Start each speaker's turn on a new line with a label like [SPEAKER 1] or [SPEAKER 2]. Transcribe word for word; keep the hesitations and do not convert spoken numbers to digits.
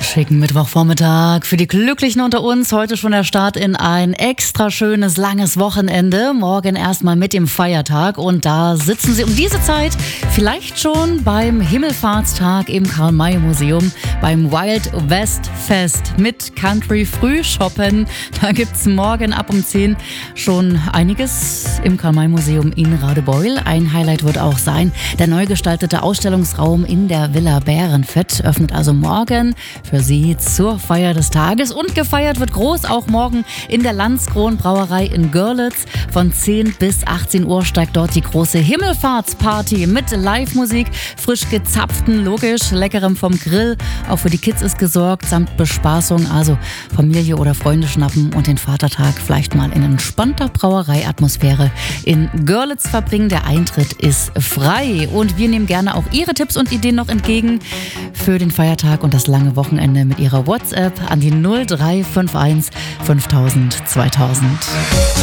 [SPEAKER 1] Schicken Mittwochvormittag für die Glücklichen unter uns. Heute schon der Start in ein extra schönes, langes Wochenende. Morgen erstmal mit dem Feiertag. Und da sitzen Sie um diese Zeit vielleicht schon beim Himmelfahrtstag im Karl-May-Museum, beim Wild West Fest mit Country Frühshoppen. Da gibt's morgen ab um zehn schon einiges im Karl-May-Museum in Radebeul. Ein Highlight wird auch sein, der neu gestaltete Ausstellungsraum in der Villa Bärenfett öffnet also morgen für Sie zur Feier des Tages. Und gefeiert wird groß auch morgen in der Landskron Brauerei in Görlitz. Von zehn bis achtzehn Uhr steigt dort die große Himmelfahrtsparty mit Live-Musik, frisch gezapften, logisch, leckerem vom Grill. Auch für die Kids ist gesorgt, samt Bespaßung. Also Familie oder Freunde schnappen und den Vatertag vielleicht mal in entspannter Brauereiatmosphäre in Görlitz verbringen. Der Eintritt ist frei. Und wir nehmen gerne auch Ihre Tipps und Ideen noch entgegen für den Feiertag und das lange Wochenende mit Ihrer WhatsApp an die null drei fünf eins fünftausend zweitausend.